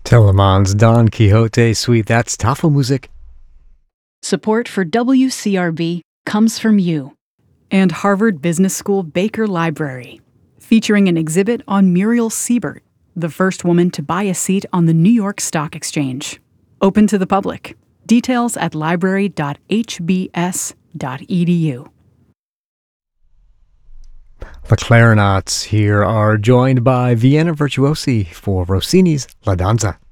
Telemann's Don Quixote Suite, that's Tafelmusik. Support for WCRB comes from you. And Harvard Business School Baker Library, featuring an exhibit on Muriel Siebert, the first woman to buy a seat on the New York Stock Exchange. Open to the public. Details at library.hbs.edu. The clarinets here are joined by Vienna Virtuosi for Rossini's La Danza.